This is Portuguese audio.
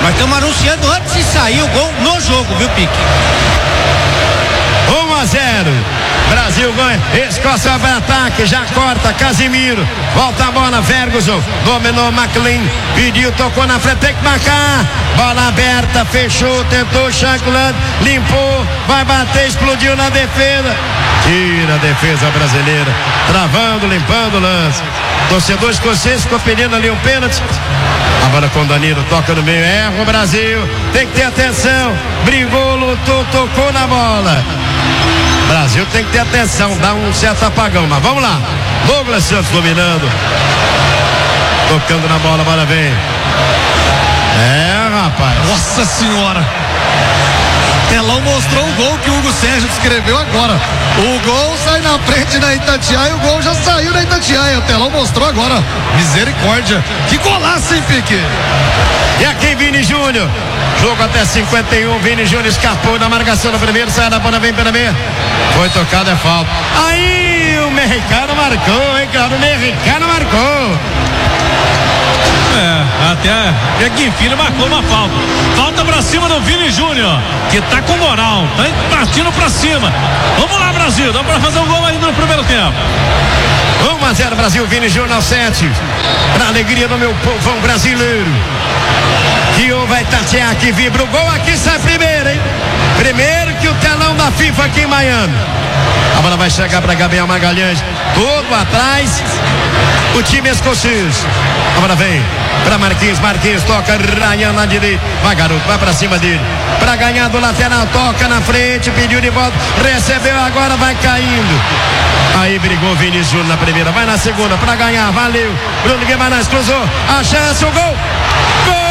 Nós estamos anunciando antes de sair o gol no jogo, viu, Pique? 1-0. Brasil ganha. Escócia vai ataque. Já corta. Casimiro. Volta a bola. Ferguson. Dominou McLean. Pediu, tocou na frente. Tem que marcar. Bola aberta. Fechou. Tentou. Shankland. Limpou. Vai bater. Explodiu na defesa. Tira a defesa brasileira. Travando, limpando o lance. Torcedor escocês ficou pedindo ali um pênalti. A bola com o Danilo. Toca no meio. Erra o Brasil. Tem que ter atenção. Brigou, lutou, tocou na bola. Brasil tem que ter atenção, dá um certo apagão, mas vamos lá. Douglas Santos dominando, tocando na bola, bola vem. Rapaz. Nossa senhora. Telão mostrou o gol que o Hugo Sérgio descreveu agora. O gol sai na frente da Itatiaia, o gol já saiu da Itatiaia. O telão mostrou agora. Misericórdia. Que golaço, hein, Pique? E aqui Vini Júnior. Jogo até 51. Vini Júnior escapou da marcação do primeiro. Sai da bola, vem pela meia. Foi tocado, é falta. Aí o mexicano marcou, hein, cara? O mexicano marcou. Até Guinfilho marcou uma falta. Falta pra cima do Vini Júnior, que tá com moral, tá partindo pra cima. Vamos lá, Brasil, dá pra fazer um gol ainda no primeiro tempo. 1-0 Brasil, Vini Júnior ao 7. Pra alegria do meu povão brasileiro. Que vai tatear, que vibra o gol, aqui sai primeiro, hein? Primeiro que o telão da FIFA aqui em Miami. A bola vai chegar para Gabriel Magalhães, todo atrás, o time escocês. A bola vem para Marquinhos toca, Ryan na direita, vai garoto, vai para cima dele, para ganhar do lateral, toca na frente, pediu de volta, recebeu, agora vai caindo. Aí brigou Vinícius Júnior na primeira, vai na segunda, para ganhar, valeu, Bruno Guimarães cruzou, a chance, o gol!